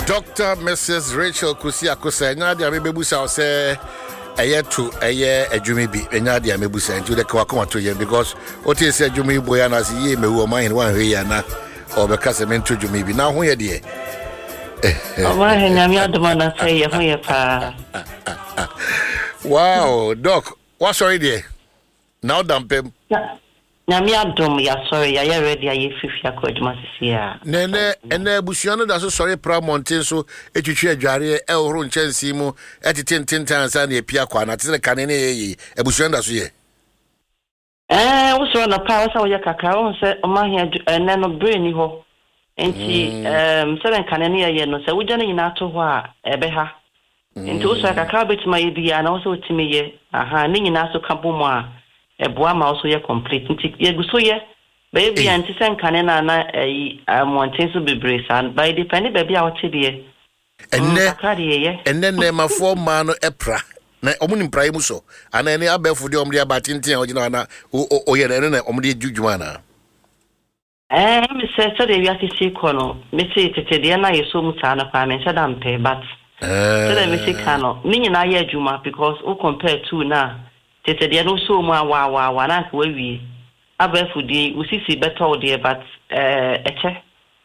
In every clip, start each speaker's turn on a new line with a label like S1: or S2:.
S1: Dr. Mrs. Rachel Kusi Akosa, enya dia mebusa o se eye to eye adwumi bi enya dia mebusa nti de kwa koma to ye because o te se adwumi boya na se ye mewu o man wan hwe ya na o be kase men to adwumi bi na ho ye de
S2: o ma he nyame adoma na se ye ho ye pa.
S1: Wow, doc, what's sorry there? Now dampem.
S2: Nyame adom ya sorry ya ye ready ya fifi akoduma sisi ya.
S1: Nene busuano da so sorry pra mountain so etwetwe adware e horo nchansi mu etitentin tansa na epia kwa na tene kane ne ye busuano da so ye.
S2: Wo so na pa wo ye kakra wo se o ma he ene no brain ho. Enti se kane ne ye no se wo gya ne nyina to ho a ebe ha. Enti wo so kakra betima ye bia na wo so timi ye aha ne nyina so ka bomu a eboa ma also ye complete nti ye guso ye baby anti sen kane na mountain so bebre san by depend baby a wote de enne
S1: ne ma for man no epra na omuni mprai mu so ana ene abefo de omde abatintin ogina na o ye ne omde djudjuma na
S2: me se de wi asisi ko no me se tete de na yeso mu ta na pa me se da mpe but so de me se kano ni nyina ye adwuma because o compare to na tete de no so mu wa na ka wi abafudi usisi better de but eche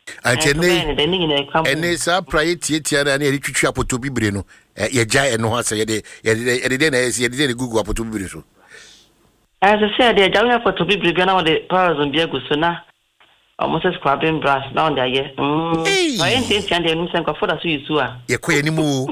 S1: ene sa priority tia na e twitwi apoto bibire no ye gya eno ha se ye de na ye de Google apoto bibire so
S2: as I said the gya apoto bibire bi na wo de powers on bi aguso na almost scrubbing brush down there ye I ain't saying the nusen ko for da so yisu a
S1: ye ko ye ni mu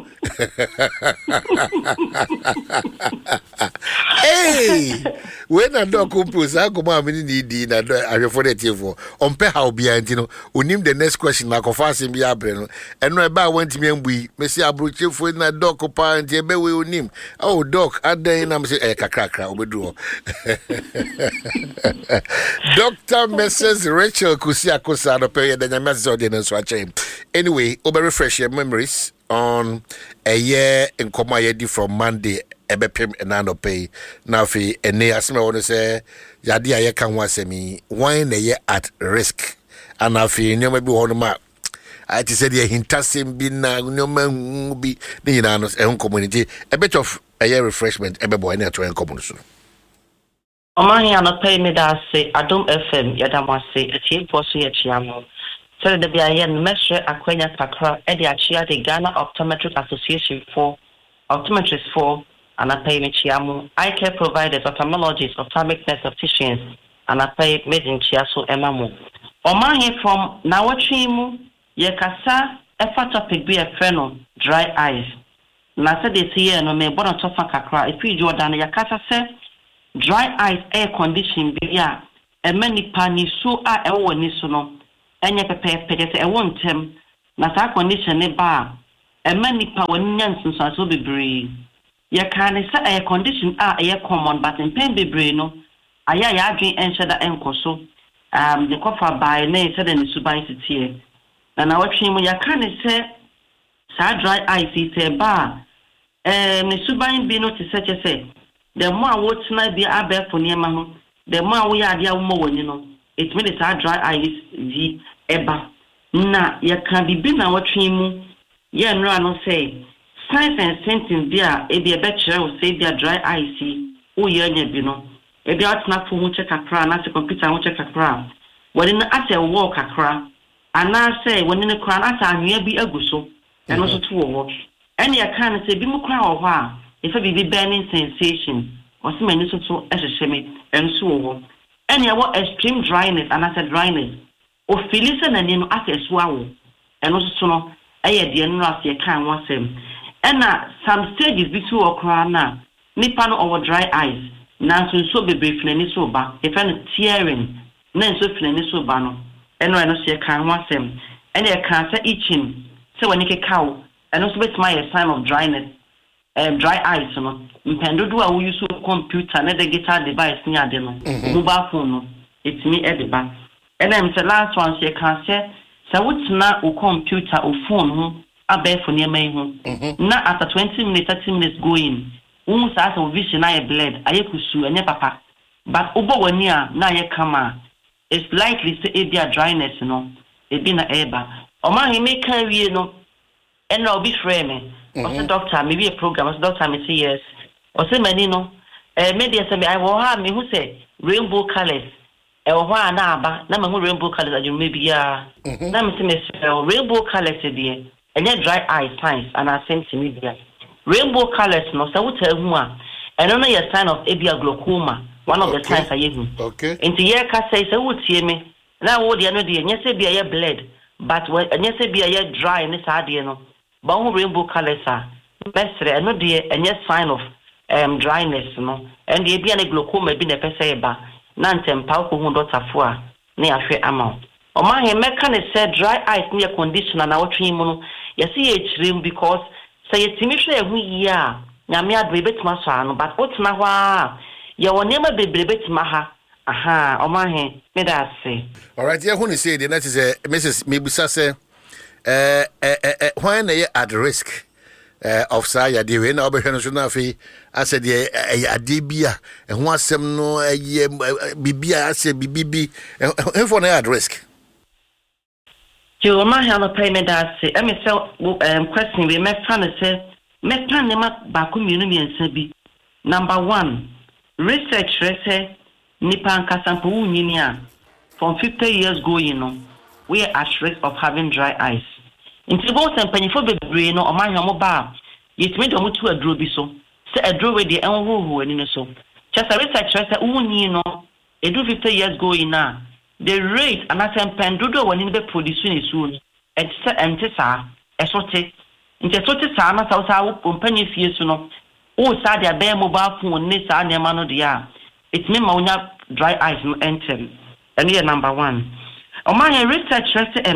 S1: hey when I do compose I go ma mini di na do ahwefo de tiefo ompe how bia nti no onim the next question na ko fa asem bia abre no eno e ba wantimi ambui mesi abrochefo na doc pa nti e be we onim oh doc adan na mesi kakrakra obedu Dr. Mrs. Rachel Kusi Akosa no pay the nyame so de nso ache anyway over refresh your memories on a year in coma ye from Monday ebepem enano pay na fi ene asema won say yade aye kan ho asemi wan na ye at risk and afi nyoma bi hono ma I said ye hintasem bi na nyoma bi ni nyina no e community a bit of a year refreshment ebebo ene to en community so
S2: Omani ana pay me da say Adom FM yadama say atie poso ye chiamo so the bia ye mesre akwanya kakra e de achia the Ghana Optometric Association for optometrists for and I pay me chiamo eye care providers ophthalmologists ophthalmic nurse opticians and I pay made in chiaso emamu Omani from nawatwimu ye kasa efa topic bi e freno dry eyes na say de see no me bono tofa kakra e fi Jordan ya kasa say dry eyes air condition bia e many pani so a e wo ni so no enye pepe se e won tem na sa condition ne ba e many pa woni nyansun so bebre ye kan say air condition a e common but in pen bebre no aya ya adwen enche da enkoso the cover by ne say the suban sitie na watwe mu ya kan say sa dry eyes say ba me suban bi no te say the more what na be abel for niema ho the more we are dia wo woni no it mean it dry eyes vi eba na ye kan bibi na watwe mu ye nra no say signs and symptoms dia e be kire o say dia dry eyes o ye nya bi no e be atna fo mu check akra na se computer mu check akra woni na ate wo kakra ana say woni ne kra na ata anwea bi aguso e no so to wo ene ye kan say bi mu kra wo ho a if a be burning sensation or some many so ehheme enso wo any what extreme dryness and acid dryness or feelings and no aseso awo eno so no eye de no ase kan wasem ena some stages bi so okra na nipa no over dry eyes na so be brief na ni so ba if an tearing na so flani so ba no eno se kan wasem ene e kan say itching so when you kaw eno so bet my sign of dryness dry eyes no mpendodo a we use computer na digital device ni ade no mobile phone no it me ediba and I'm the last one she can say so what's na o computer o phone ho abefo ne mai ho na after 20 minutes 30 minutes going un sa so vision na bled ayekusu enye papa but obo wani a na ye kama it's likely to be a dryness no e bi na eba o ma he make carry no and I'll be framing. What's the doctor? Maybe a program. What's the doctor? Me say yes. What's the menino? Maybe I will have me who say rainbow colors. Why na rainbow colors you maybe na me rainbow colors dear and yet dry eye signs and I send to me there. Rainbow colors no so what tell who and only a sign of abia glaucoma one of the signs I use.
S1: Okay.
S2: Into year ka say so would see me now what the no dear yes be a bled but when yes be a dry and this idea no but rainbow colors are best and no dear and yes sign of dryness no and the abia glaucoma be a peseba Nantem Pauko Hundotafua, near Fe Amount. O my mechanic said dry eyes near condition and our trimon, yes, rim because say it's initially a wee year, Yamia Bribet Masano, but what's Nawa? You will never be Bribet Maha. Aha, o my made us say. All
S1: right, yeah, when you say the net is a Mrs. Mibusase, when they at risk. Of Saya, the way now, Benafi, I said, a debia, and one some no a bibia, I said, BB, and for at risk.
S2: You might have a payment. I say, I may sell question. We met fun and say, met plan them up by community and Sebi. Number one, research say, Nipan Kasampu Ninia, from 50 years going on, we are at risk of having dry eyes. In Tibos and Pennyful Baby, no, or my homobar, yet made a mutu a droby so. Say a drow with the who and in so. Just a researcher said, you know, a do 50 years going now. The rate and I send Pendudo when in the producing soon, and Tessa, a sorted. In the sorted Sana, South South, company fears to know. Oh, Sadia bear mobile phone, Nissa, and Yamano dia. It's me, Mona, dry eyes, enter. And here number one. Oh, my researcher said,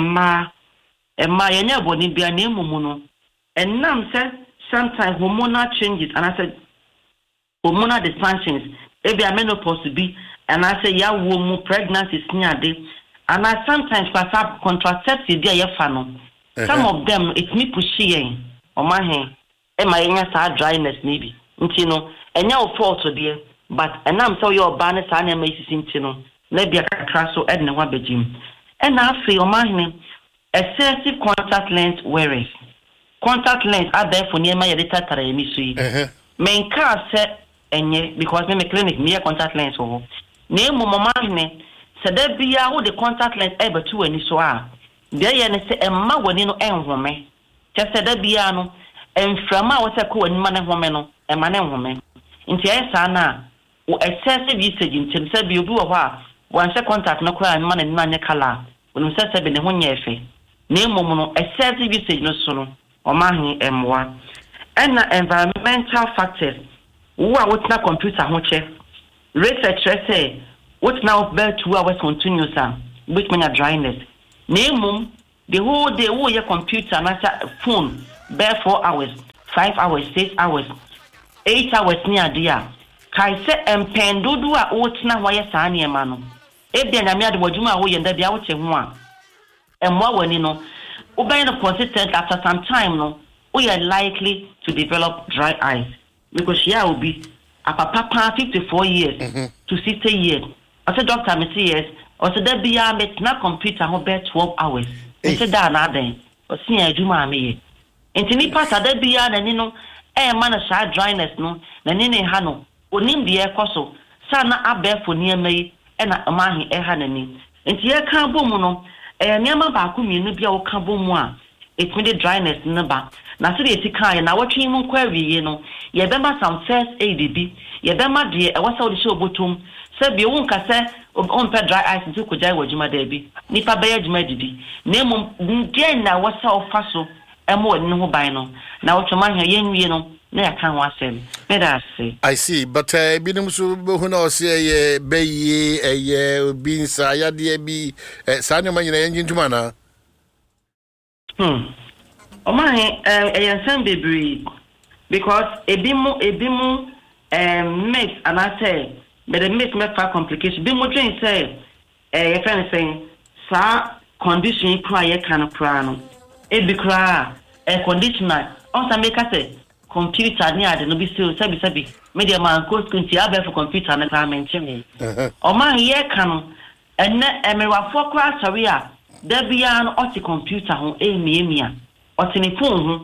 S2: and my body be a name mono. And now said sometimes hormonal changes, and I said hormonal dysfunctions, maybe a menopause to be, and I say ya woman pregnancy is near day, and I sometimes pass up contraceptive dear funnel. Some of them it's me pushing on my hand, and my young dryness maybe, you know, and now fault to dear, but and I'm so your banners and amaces into maybe a crash or Edna Wabajim. And I feel my name. Excessive contact lens wearers. Contact lens are there for near my editor emissi. Main car set and because me clinic near contact lens over. Name Momane said there be out the contact lens ever to any so are. There you say a ma when you know and woman. Just said there be ano and from our cool and man and woman and man and woman. Into Sana or excessive usage in Tim you do a while. Once a contact no cry and man and man color when we said in the one year. Name mono excessive usage no sono or mahi M1 and environmental factors who are what's not computer hoche researchers say what's now bear 2 hours continuous which mean a dryness name the whole day who your computer and phone bear 4 hours 5 hours 6 hours 8 hours near dear kai say empendodo a what's now why sa na mano ebia na me ade wadwuma wo yenda bia wo che ho a and more when you know, obeying the consistent after some time, no, we are likely to develop dry eyes because she will be a papa 54 years to 60 years. I said, Doctor, I say yes. Or said, there be a not computer who bear 12 hours. I said, that another or see, I do my me. And to me, part of that be and you know, man a shy dryness, no, then in a hano, or name the air coso, sana a bear for near me and a man a hanani. And here can't boom, no. Nyama ba ku mienu bia wo ka bomu a etimi de dryness ne ba na se de etika na wotwe mu kwa wiye no ye bema some first aid bi ye bema de e wasa wo de show botum se bi wo nka se on pe dry eyes nti ko jai wajuma da bi nipa be yajuma didi na mum de na wasa wo faso emo ne ho ban no na wotwe ma hwa ye nwie no na ya kan wasem me da say
S1: I see but binum so hu na o se be yi obi nsa ya de bi sa ne ma nyina yen ntuma na
S2: o ma yen bebre because ebimu mix and I say but the mix make for complication bi mo dwen say your friend saying sa condition kra ye kan kra no e bi kra air conditioner on sa make say computer ni ade no bi sabi media man ko skunti abe for computer na ta mention o man ye kan enne emerwafo kra sori a da bia no o ti computer ho emiemia o ti ni phone ho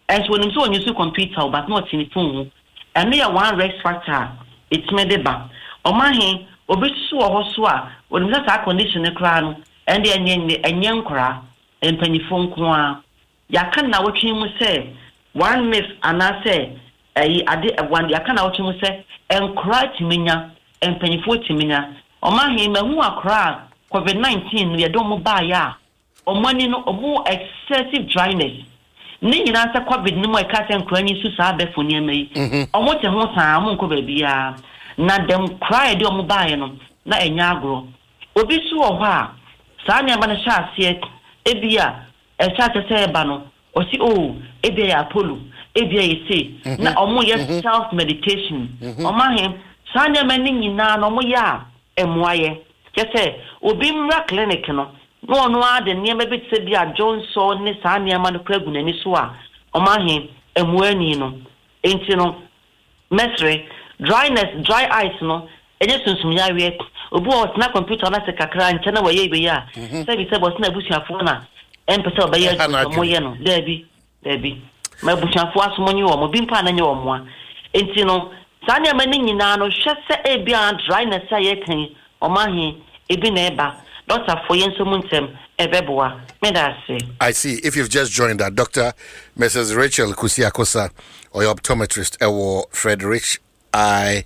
S2: as when you use computer but not in the phone and they are one risk factor it's made the back or my hand or be so or so when that's our condition the crown and the young cra and penny phone qua ya can now what you say one myth and I say I did one ya can now what you say and cry to minya and penny 40 minya or my him who are cry COVID-19 we don't buy ya or money no more excessive dryness. Ni nyina sa COVID ni mo eka se nkrani su sa be foni amai omo te ho sa mo nko ba bia na dem cry de omo baaye no na enya agro obi su wo ha sa nya ba na sha ase ebia e sha te se ba no o si o ebia ya apollo ebia yese na omo ye self meditation omo he sa nya ma ni nyina no omo ya emwaye ke se obi mra clinic no no ade niam be tse bia Johnson ne sa niam no kragu nani so a omahe emuani no enti no mesre dryness dry eyes no enye sunsum ya we obu o tna computer na se kakra nche na waye be ya se bi se boss na busuafo na empese obaye mo ye no debi ma busuafo asomonyi wo mo bi mpa na nye wo mo a enti no sa niam ni nyina no hwese e bia dryness aye kan omahe ebi na eba Doctor for Yensomuntem, Ebeboa, Medasi. I
S1: see. If you've just joined that, Dr. Mrs. Rachel Kusiakosa, or your optometrist, or Frederick Eye,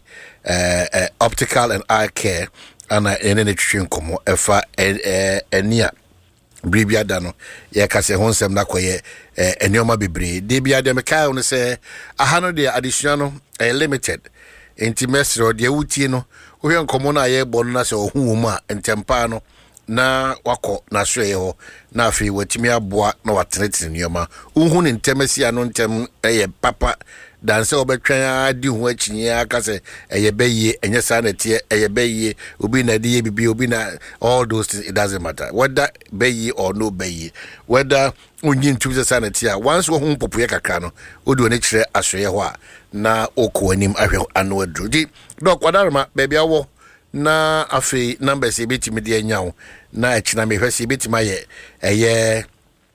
S1: Optical and Eye Care, and any nutrition como, efa enia. Bribia dano, ya kase honsem na koye enioma bibri. Debia de meka on say ahano de additional limited. Intimestro de utino, we on commona ye bonus or huma and tempano. Na wako na hwe ho na afi watimi aboa na watenete nyoma uhu ne ntemasi ano ntem papa danse obetwan adi ho achinye aka se beye enye sa na tie beye obi na die bibi obi na all those things, it doesn't matter whether beye or no beye whether unyi ntu sa na tie once wo hu popoye kakra no odi one kire ahwe ho a na okọ anim ahwe ano adru di dok wadarma baby awo na afi numbers ebetimi de nyawo na echina me hwese ebetimi aye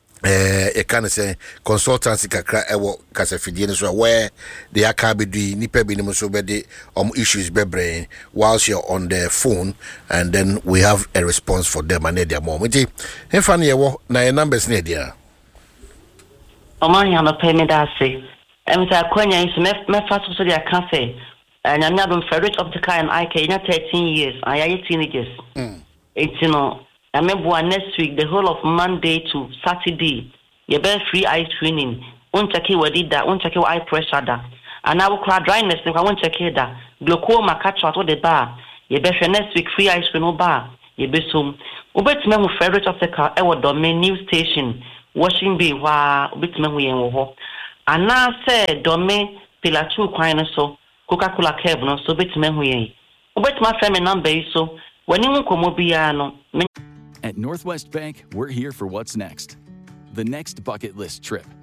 S1: e can say consultancy kakra ewo kasafidie so where they are can be do nipa bi nim so be de issues bebre whilst you're on the phone and then we have a response for them and their mom enti hefa na yewo na numbers na dia
S2: omanya no payment ase emta kwanya is me fast so dia can say and I'm not Frederick Optical and Eye Care, 13 years. I am 18 years. It's I remember next week, the whole of Monday to Saturday, you bear free eye training. Won't check what did that, won't check your eye pressure that. And I will cry dryness, I won't check that. Glaucoma catch out the bar. You bear next week free eye training bar. You be soon. Ubet me with Frederick Optical, our domain news station, washing be wa, ubet me we ho. And now say domain pillar 2 quine so. Coca-Cola Kev no so betime hu yen. Obetuma frame number so when you komo bia no.
S3: At Northwest Bank, we're here for what's next. The next bucket list trip,